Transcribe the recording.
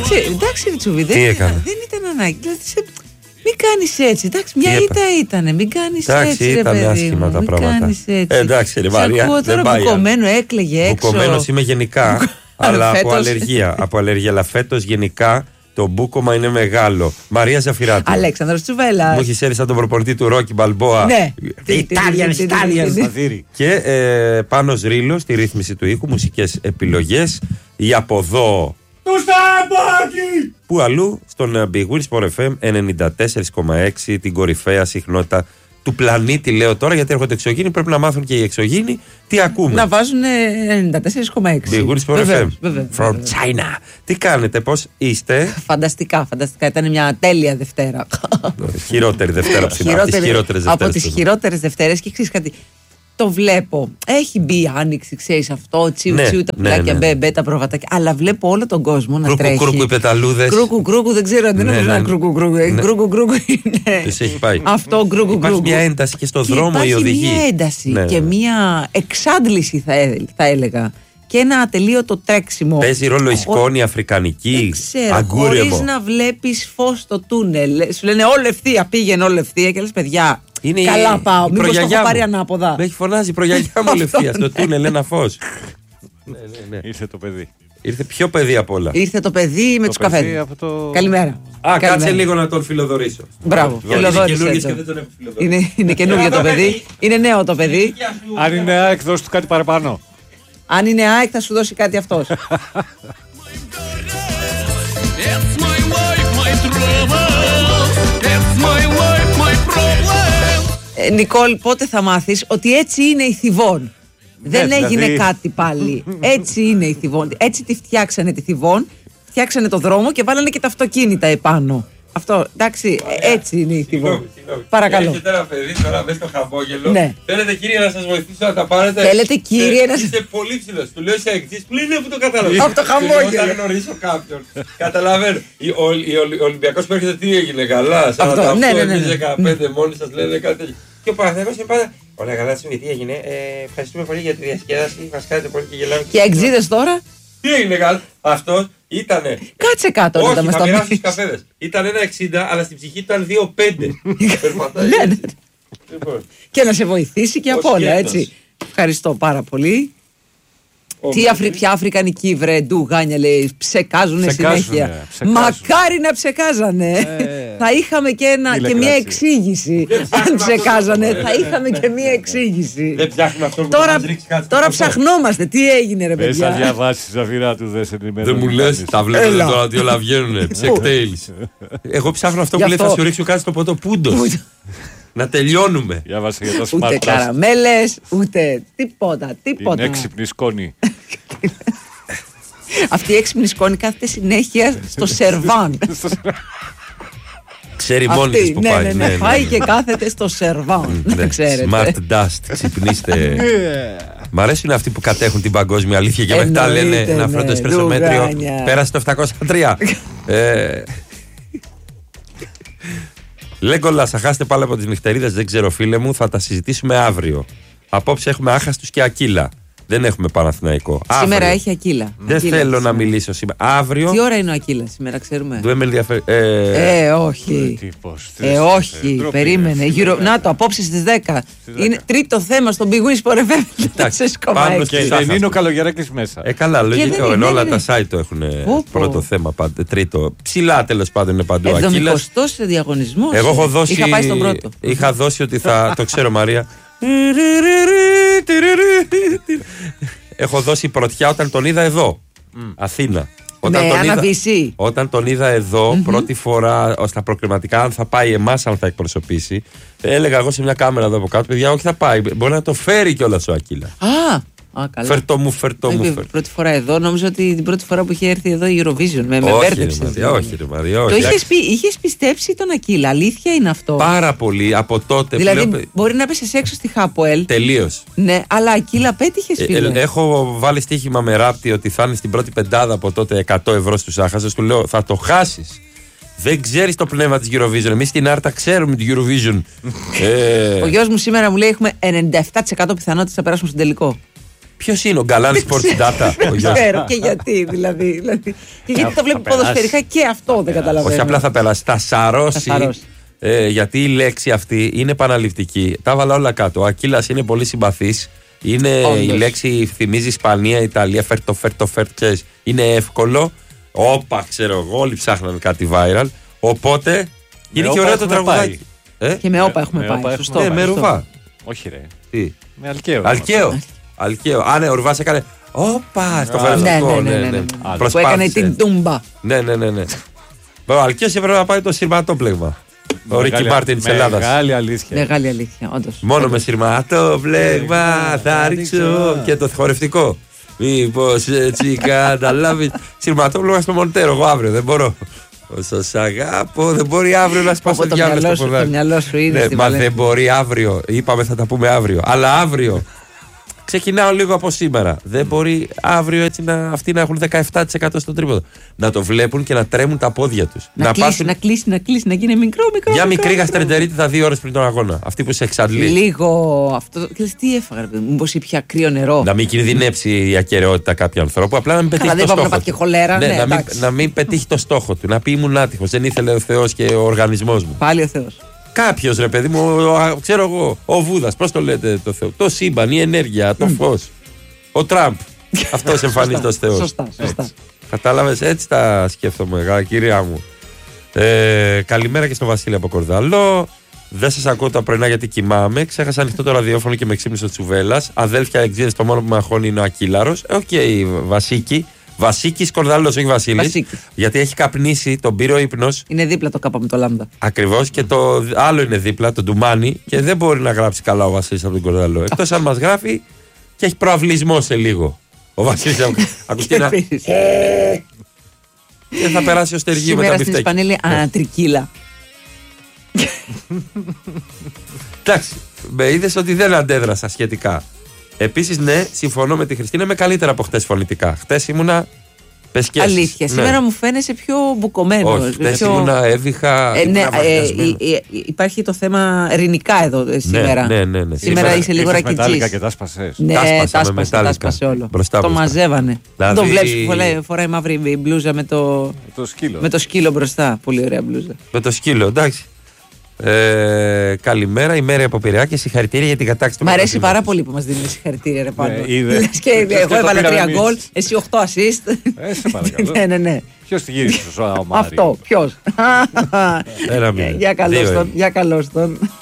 Εντάξει, Ριτσούβι, δεν ήταν ανάγκη. Δηλαδή, μην κάνεις έτσι. Εντάξει, μια ήττα ήτανε. Μην κάνεις έτσι, ρε παιδί. Ήταν άσχημα τα πράγματα. Εντάξει, ρε Μαρία. Ακούω τώρα Μπουκωμένο, έκλαιγε έξω. Μπουκωμένος είμαι γενικά, αλλά από αλλεργία. Αλλά φέτος γενικά το μπούκωμα είναι μεγάλο. Μαρία Ζαφυράτου. Αλέξανδρος Τσουβέλλας. Μου έχει έρθει σαν τον προπονητή του Ρόκι Μπαλμπόα. Ναι. Italian. Και Πάνος Ρήλος στη ρύθμιση του ήχου, μουσικές επιλογές. Η από εδώ. Του Σταμπάκη! Πού αλλού στον Big Wheel Sport FM 94,6, την κορυφαία συχνότητα του πλανήτη, λέω τώρα, γιατί έρχονται εξωγήινοι. Πρέπει να μάθουν και οι εξωγήινοι τι ακούμε. Να βάζουν 94,6. Big Wheel Sport FM. From China. Τι κάνετε, πώς είστε? Φανταστικά. Ήταν μια τέλεια Δευτέρα. Χειρότερη Δευτέρα από τις χειρότερες Δευτέρες. Και ξέρεις κάτι. Το βλέπω. Έχει μπει άνοιξη, ξέρεις αυτό. Τσιου τα πουλάκια, μπέμπε, τα προβατάκια. Αλλά βλέπω όλο τον κόσμο να τρέχει. Κρούκου οι πεταλούδες. Κρούκου, δεν ξέρω αν δεν είναι κρούκου. Κρούκου είναι. Τις έχει πάει. Αυτό κρούκου. Υπάρχει μια ένταση και στο δρόμο η οδηγή. Υπάρχει μια ένταση και μια εξάντληση, θα έλεγα. Και ένα ατελείωτο τρέξιμο. Παίζει ρόλο η σκόνη αφρικανική. Χωρίς να βλέπεις φως στο τούνελ. Σου λένε όλη ευθεία, πήγαινε όλη ευθεία και λες παιδιά. Καλά πάω, μήπως το έχω πάρει ανάποδα. Με έχει φωνάζει η προγιαγιά μου όλη ευθεία στο τούνελ, ένα φως. Ναι. Ήρθε το παιδί. Ήρθε πιο παιδί απ' όλα. Ήρθε το παιδί με τους καφέδες. Καλημέρα. Κάτσε λίγο να τον φιλοδορήσω. Μπράβο. Είναι καινούργιο το παιδί. Είναι νέο το παιδί. Αν είναι ΑΕΚ, δώσ' του κάτι παραπάνω. Αν είναι ΑΕΚ, θα σου δώσει κάτι αυτός. Νικόλ, πότε θα μάθεις ότι έτσι είναι η Θηβών? Δεν έγινε κάτι πάλι. Έτσι είναι η Θηβών. Έτσι τη φτιάξανε τη Θηβών. Φτιάξανε το δρόμο και βάλανε και τα αυτοκίνητα επάνω. Αυτό, εντάξει, έτσι είναι η Θηβών. Παρακαλώ. Έχετε ένα παιδί τώρα μέσα στο χαμόγελο. Ναι. Θέλετε κύριε να σας βοηθήσω να τα πάρετε? Θέλετε κύριε να σας... Είστε πολύ ψηλός. Του λέω σε εκτίσεις που είναι που το καταλαβαίνω. Από το χαμόγελο. Όταν γνωρίσω κάποιον. Καταλαβαίνω. Ο Ολυμπιακός που έρχεται τι έγινε καλά? 48, εμείς 15 μόνοι σας λένε κάτι τέτοιο. Και ο Παναθηναϊκός είναι πάντα. Ωραία, καλά, τι έγινε. Ευχαριστούμε πολύ για τη διασκέδαση. Μας κάνετε πολύ και γελάμε. Και εξήδες τώρα. Τι έγινε καλά? Αυτό ήτανε. Κάτσε κάτω. Όχι, θα μοιράσει τους καφέδες. Ήταν 1,60 αλλά στην ψυχή ήταν 2,5. Περπατάει. Και να σε βοηθήσει και απ' όλα, έτσι. Ευχαριστώ πάρα πολύ. Ποια αφρικανική βρε ντουγάνια λέει, ψεκάζουνε συνέχεια. Μακάρι να ψεκάζανε. Θα είχαμε και μια εξήγηση. Αν ψεκάζανε, θα είχαμε και μια εξήγηση. Δεν ψάχνουμε αυτό που τώρα ψαχνόμαστε. Τι έγινε ρε παιδιά? Θα διαβάσεις Ζαφυράτου, δεν σε ενημερώνει. Δεν μου λες, τα βλέπετε τώρα ότι όλα βγαίνουνε. Ψεκτέιλς. Εγώ ψάχνω αυτό που λέει θα σου ρίξω κάτι στο ποτό πούντος. Να τελειώνουμε. Ούτε καραμέλες, ούτε τίποτα. Την έξυπνη σκόνη. Αυτή η έξυπνη σκόνη κάθεται συνέχεια στο σερβάν. Ξέρει μόνη της που πάει. Ναι, πάει και κάθεται στο σερβάν. Δεν ξέρετε. Smart dust, ξυπνήστε. Μ' αρέσουν αυτοί που κατέχουν την παγκόσμια αλήθεια και μετά λένε να φέρω το εσπρέσο μέτριο. Πέρασε το 703. Λέγκολα, θα χάσετε πάλι από τις νυχτερίδες, δεν ξέρω φίλε μου, θα τα συζητήσουμε αύριο. Απόψε έχουμε Άχαστους και Ακύλα. Δεν έχουμε Παναθηναϊκό. Σήμερα έχει Ακύλα. Δεν θέλω να μιλήσω σήμερα. Αύριο. Τι ώρα είναι ο Ακύλα σήμερα, ξέρουμε? Δεν με ενδιαφέρει. Όχι. Όχι, περίμενε. Να το, απόψε στις 10. Είναι τρίτο θέμα στον Big Wheel Sport FM. Πάνω και δεν είναι ο Καλογεράκης μέσα. Καλά, λογικό. Όλα τα site το έχουν πρώτο θέμα. Τρίτο. Ψηλά τέλος πάντων είναι παντού. 70ος διαγωνισμός. Εγώ έχω δώσει. Είχα πάει στον πρώτο. Είχα δώσει ότι θα. Το ξέρω, Μαρία. Έχω δώσει πρωτιά όταν τον είδα εδώ. Αθήνα. Όταν τον είδα εδώ πρώτη φορά στα προκριματικά, αν θα πάει εμάς, αν θα εκπροσωπήσει, έλεγα εγώ σε μια κάμερα εδώ από κάτω, παιδιά, όχι θα πάει. Μπορεί να το φέρει κιόλας ο Ακύλα. Καλά. Φερτό μου. Πρώτη φορά εδώ, νόμιζα ότι την πρώτη φορά που είχε έρθει εδώ η Eurovision. Με μπέρδεψε. Όχι, ρε Μαρία. Το είχες πιστέψει τον Ακύλα, αλήθεια είναι αυτό? Πάρα πολύ από τότε. Δηλαδή, μπορεί να πέσει έξω στη Χάποελ. Τελείως. Ναι, αλλά Ακύλα πέτυχες, φίλε. Έχω βάλει στοίχημα με ράπτη ότι θα είναι στην πρώτη πεντάδα από τότε 100 ευρώ στους Άχαστους. Του λέω, θα το χάσεις. Δεν ξέρεις το πνεύμα της Eurovision. Εμείς στην Άρτα ξέρουμε την Eurovision. Ο γιος μου σήμερα μου λέει έχουμε 97% πιθανότητες να περάσουμε στον τελικό. Ποιος είναι ο Γκαλάν Sports Data? Δεν ξέρω και γιατί δηλαδή. Και γιατί το βλέπει ποδοσφαιρικά και αυτό δεν καταλαβαίνω. Όχι, απλά θα περάσει. Θα σαρώσει. Γιατί η λέξη αυτή είναι επαναληπτική. Τα έβαλα όλα κάτω. Ο Ακίλας είναι πολύ συμπαθής. Η λέξη θυμίζει Ισπανία, Ιταλία. Φέρτο. Είναι εύκολο. Όπα, ξέρω εγώ, όλοι ψάχναν κάτι viral. Οπότε είναι και ωραίο το τραγουδάκι. Και με όπα έχουμε πάει. Σωστό. Με ρουβά. Όχι, ρε. Τι? Με Αλκαίο. Α, ναι, ο Ρουβάς έκανε. Όπα, στο φαρμακείο. Ναι. Που έκανε την τούμπα. Ναι. Ο Αλκαίος έπρεπε να πάει το σειρματόπλεγμα. Ο Ρίκι Μάρτιν της Ελλάδας. Μεγάλη αλήθεια, όντως. Μόνο με σειρματόπλεγμα θα ρίξω και το χορευτικό. Μήπως έτσι καταλάβεις. Σειρματόπλεγμα στο Μοντέρο, εγώ αύριο δεν μπορώ. Όσο σ' αγάπω, δεν μπορεί αύριο να σπάσει το διάβολο στο ποδάρι. Το μυαλό σου είναι. Μα δεν μπορεί αύριο. Είπαμε θα τα πούμε αύριο. Αλλά αύριο. Ξεκινάω λίγο από σήμερα. Δεν μπορεί αύριο έτσι αυτοί να έχουν 17% στο τρίποδο. Να το βλέπουν και να τρέμουν τα πόδια τους. Να κλείσει, να γίνει μικρό. Μια μικρή γαστρεντερίτιδα 2 ώρες πριν τον αγώνα. Αυτή που σε εξαντλεί. Λίγο αυτό. Τι έφαγα, μήπως ήπια κρύο νερό. Να μην κινδυνεύσει η ακεραιότητα κάποιου ανθρώπου. Απλά να μην πετύχει το στόχο του. Και χολέρα, να μην πετύχει το στόχο του. Να πει ήμουν άτυχος. Δεν ήθελε ο Θεός και ο οργανισμός μου. Πάλι ο Θεός. Κάποιος ρε παιδί μου, ξέρω εγώ, ο Βούδας, πώς το λέτε το Θεό? Το σύμπαν, η ενέργεια, το φως. Ο Τραμπ. Αυτός εμφανίζεται ως Θεός. Σωστά. Κατάλαβες, έτσι τα σκέφτομαι, κυρία μου. Καλημέρα και στο Βασίλη από Κορδαλό. Δεν σας ακούω τα πρωινά γιατί κοιμάμαι. Ξέχασα ανοιχτό το ραδιόφωνο και με ξύπνησε ο Τσουβέλλας. Αδέλφια εξήνες, το μόνο που με αγχώνει είναι ο Ακύλαρος. Οκ, Βασίκη. Βασίκης Κορδαλός, όχι Βασίλης. Γιατί έχει καπνίσει, τον πήρε ο ύπνος. Είναι δίπλα το κάπα με το λάμδα. Ακριβώς, και το άλλο είναι δίπλα, το ντουμάνι, και δεν μπορεί να γράψει καλά ο Βασίλης από τον Κορδαλό. Εκτός αν μας γράφει και έχει προαυλισμό σε λίγο. Ο Βασίλης ακουστεί να. Και θα περάσει ο Στεργίου με τα μπιφτέκια. Σήμερα στην Ισπανία ανατρικύλα. Εντάξει, με είδες ότι δεν αντέδρασα σχετικά. Επίσης, ναι, συμφωνώ με τη Χριστίνα, είμαι καλύτερα από χτες φωνητικά. Χτες ήμουνα πεσκές. Αλήθεια, σήμερα μου φαίνεσαι πιο μπουκωμένο. Όχι, χτες ήμουνα έβηχα. Υπάρχει το θέμα ρηνικά εδώ σήμερα. Ναι. Σήμερα είσαι λίγο ρακιτζής. Και τα σπασες. Ναι, τα σπασε όλο. Το μαζεύανε. Δεν το βλέπεις που φοράει μαύρη μπλούζα με το σκύλο μπροστά. Πολύ ωραία μπλούζα. Με το σκύλο, εντάξει. Καλημέρα, η Μέρη από Πειραιά και συγχαρητήρια για την κατάκτηση του. Μ' αρέσει πάρα πολύ που μας δίνει συγχαρητήρια, ρε πάνω. Και εγώ έβαλα 3 γκολ, εσύ 8 assist. Σε παρακαλώ. Ναι. Ποιος τη γύρισε στο Μάριο? Αυτό, ποιος? Για καλώς τον.